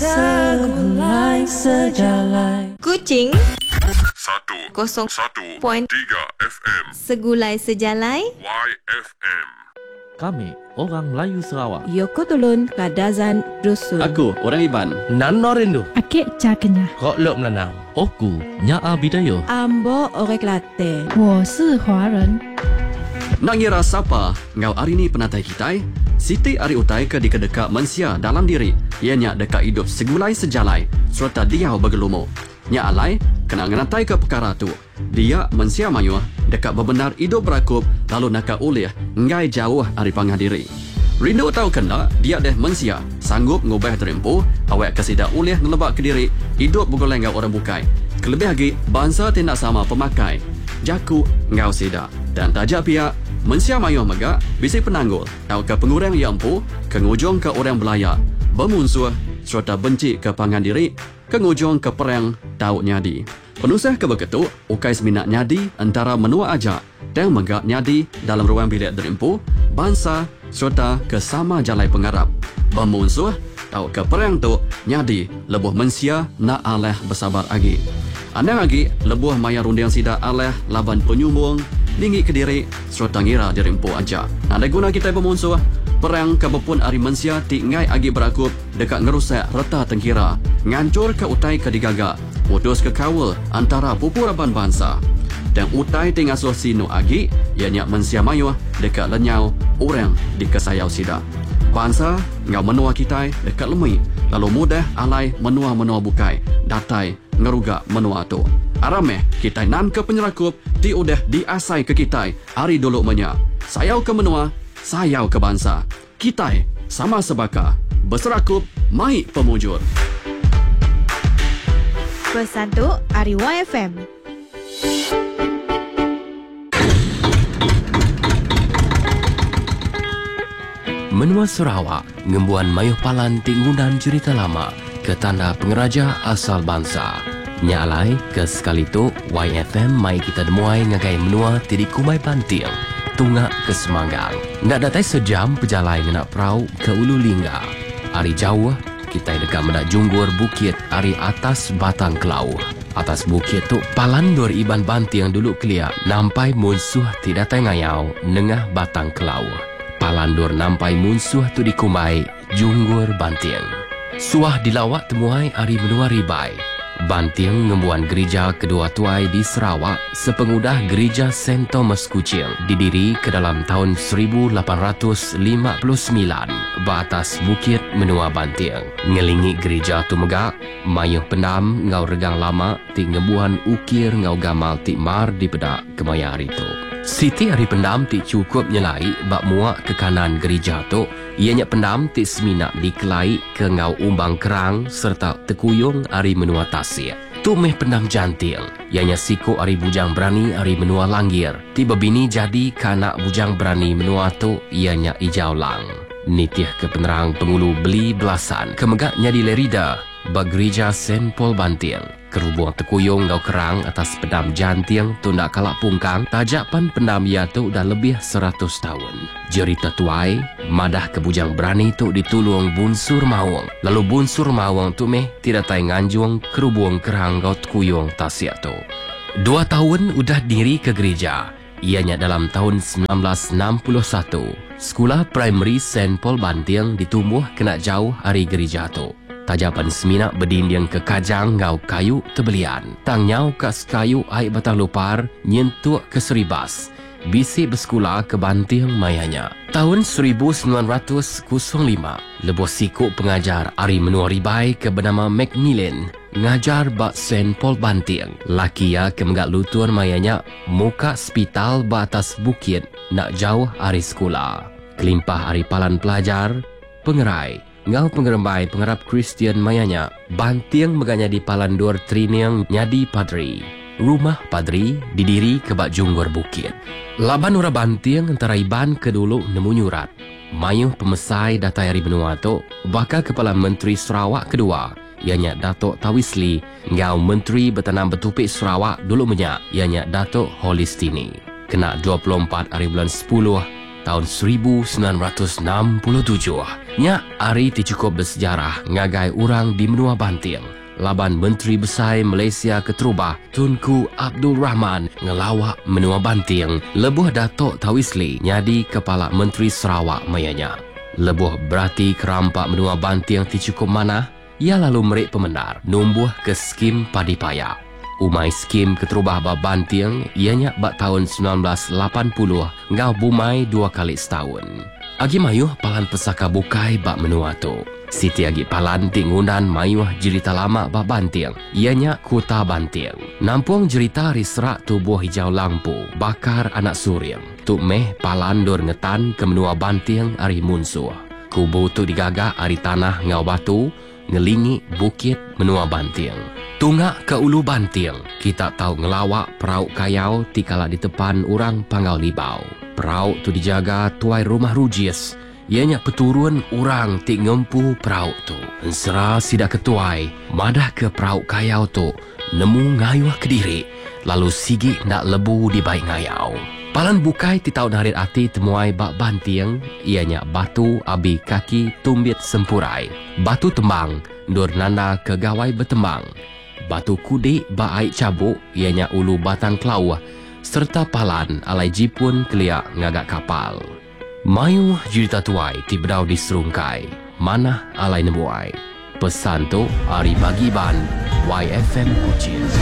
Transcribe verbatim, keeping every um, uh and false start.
Segulai sejalai. Kucing Satu kosong Satu Poin Tiga F M Segulai sejalai. Y F M. Kami, orang Melayu Sarawak. Yoko Tulun Kadazan Dusun. Aku, orang Iban. Nano Rindu. Akik Cakenya. Kok Lok Melanau. Oku, Nyaa Bidayo. Ambo Orek Latte. 我是华人。 Nak ngira siapa ngau hari ni penatai kita? Siti ari utai ke di kedeka mensia dalam diri. Ianya dekat hidup segulai sejalai serta dia bergelumo. Nya alai kena ngenatai ke perkara tu. Dia mensia mayu dekat bebenar hidup berakup lalu nak ulih ngai jauh ari pangah diri. Rindu tahu kena dia deh mensia sanggup ngubah terempu awak kesida ulih ngelebak ke diri hidup bergoleng ngau orang bukai. Kelebih lagi bangsa tidak sama pemakai. Jaku ngau sida dan tajak pihak mensia mayuh megak bisi penanggul atau ke pengurang yang empu ke ngujung ke orang belayak bermusuh serta benci ke pangan diri ke ngujung ke perang tahu nyadi penusah ke begitu ukai seminat nyadi antara menua aja dan megak nyadi dalam ruang bilik derimpu bangsa serta ke sama jalai pengarap bermusuh tahu ke perang tu nyadi lebuh mensia nak aleh bersabar lagi anda lagi lebuh maya rundiang sida aleh laban penyumbung tinggi ke diri serta ngira dirimpu aja. Ada guna kita bermusuh perang kebepun ari mensia tingai agi berakup dekat ngerusak reta tengkira ngancur ke utai ke digaga putus ke kawal antara pupuraban bangsa dan utai tingasuh sino agi ianya mensia mayuh dekat lenyau orang di kesayau sida bangsa ngau menua kita dekat lemui lalu mudah alai menua-menua bukai datai ngeruga menua tu arameh kita nan ke penyerakup ti udah diasai ke kita hari dulu menya sayau ke menua sayau ke bangsa kita sama sebaka berserakup mai pemujur Bersatu Ari Y F M. Menua Sarawak ngembuan mayuh palan tingunan cerita lama ke tanda pengeraja asal bangsa. Nyalai ke sekali tu Y F M mai kita demuai ngagai menua tidi kumai banting tungak ke Semanggang. Nak datai sejam pejalai nak perahu ke Ulu Lingga. Ari jauh kita dekat mendak junggur bukit ari atas batang kelau. Atas bukit tu palan dor iban banting dulu kelia nampai musuh tidak tengayau nengah batang kelau. Palandur nampai musuh tu dikumai junggur banting. Suah dilawat temuai ari menua ribai. Banting ngembuan gereja kedua tuai di Sarawak sepengudah gereja Saint Thomas Kuching didiri ke dalam tahun seribu lapan ratus lima puluh sembilan batas bukit menua Banting. Ngelingi gereja tu megak, mayuh pendam ngau regang lama ti ngembuan ukir ngau gamal ti mar di pedak kemaya hari tu. Siti hari pendam ti cukup nyelai bak muak ke kanan gereja tu. Ianya pendam ti seminak dikelai ke ngau umbang kerang serta tekuyung ari menua tasir. Tu meh pendam jantil. Ianya siku ari bujang berani ari menua langgir. Ti bebini jadi kanak bujang berani menua tu ianya ijau lang. Nitih ke penerang pengulu beli belasan. Kemegaknya di Lerida bak gereja Saint Paul Banting. Kerubung tekuyung ngau kerang atas pendam janting tu nak kalak pungkang tajapan pendam ia tu dah lebih seratus tahun. Jerita tuai madah ke bujang berani tu ditulung bunsur mawang. Lalu bunsur mawang tu meh tidak tay nganjung kerubung kerang ngau tekuyung tasya tu. Dua tahun udah diri ke gereja. Ianya dalam tahun sembilan belas enam puluh satu. Sekolah Primary Saint Paul Banting ditumbuh kena jauh hari gereja tu. Tajapan seminak berdinding ke kajang ngau kayu tebelian. Tang nyau kas kayu air batang lupar nyentuk ke seribas. Bisi bersekolah ke Banting mayanya. Tahun seribu sembilan ratus lima, lebuh siku pengajar ari menua ribai ke bernama Macmillan ngajar bak Saint Paul Banting. Laki ya ke menggak lutur mayanya muka hospital batas bukit nak jauh ari sekolah. Kelimpah ari palan pelajar, pengerai ngau pengerembai pengarap Kristian mayanya. Banting meganya di Palandur Triniang nyadi padri. Rumah padri didiri ke bak junggur bukit. Laban ura Banting antara iban ke dulu nemu nyurat. Mayuh pemesai datai hari benua tu bakal Kepala Menteri Sarawak kedua. Ianya Datuk Tawisli ngau Menteri Bertanam Betupik Sarawak dulu menyak. Ianya Datuk Holistini. Kena dua puluh empat hari bulan sepuluh tahun seribu sembilan ratus enam puluh tujuh. Nya ari ti cukup bersejarah ngagai orang di menua Banting. Laban Menteri Besar Malaysia Keterubah Tunku Abdul Rahman ngelawak menua Banting, lebuh Datuk Tawisli nyadi Kepala Menteri Sarawak mayanya. Lebuh berarti kerampak menua Banting ti cukup manah, ia lalu merik pemendar numbuh ke skim padi payak. Umai skim Keterubah Bab Banting ianya bak tahun sembilan belas lapan puluh ngau bumai dua kali setahun. Agi mayuh palan pesaka bukai bak menua tu. Siti agi palan tingunan mayuh cerita lama bak Banting. Ianya Kota Banting. Nampung cerita risrak tubuh hijau lampu bakar anak suring. Tuk meh palan dor ngetan ke menua Banting ari munsuh. Kubu tu digagak ari tanah ngau batu ngelingi bukit menua Banting. Tungak ke Ulu Banting, kita tahu ngelawak perauk kayau tikala di depan orang Pangau Libau. Perauk tu dijaga tuai rumah rujis. Ianya peturun orang tik ngempu perauk tu. Ensera sidak ketuai, madah ke perauk kayau tu, nemu ngayuh ke diri, lalu sigi nak lebu di baik ngayau. Palan bukai ti tahun harit ati temuai bak Banting, ianya batu abi kaki tumbit sempurai. Batu tembang, dur nanda ke gawai bertembang. Batu kudik bak aik cabuk, ianya ulu batang kelau, serta palan alai jipun keliak ngagak kapal. Mayu cerita tuai ti bedau di serungkai, mana alai nemuai. Pesan tu, ari bagi ban, Y F M Kuching.